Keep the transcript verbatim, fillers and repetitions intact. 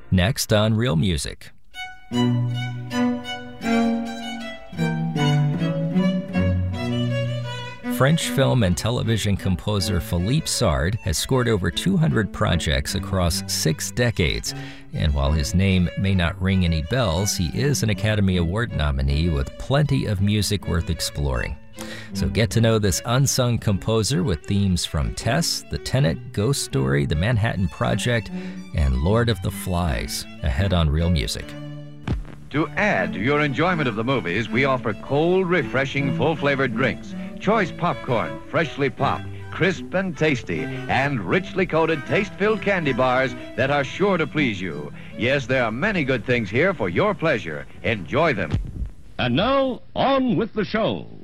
Next on Real Music. French film and television composer Philippe Sard has scored over two hundred projects across six decades. And while his name may not ring any bells, he is an Academy Award nominee with plenty of music worth exploring. So get to know this unsung composer with themes from Tess, The Tenet, Ghost Story, The Manhattan Project, and Lord of the Flies, ahead on Real Music. To add to your enjoyment of the movies, we offer cold, refreshing, full-flavored drinks, choice popcorn, freshly popped, crisp and tasty, and richly coated, taste-filled candy bars that are sure to please you. Yes, there are many good things here for your pleasure. Enjoy them. And now, on with the show.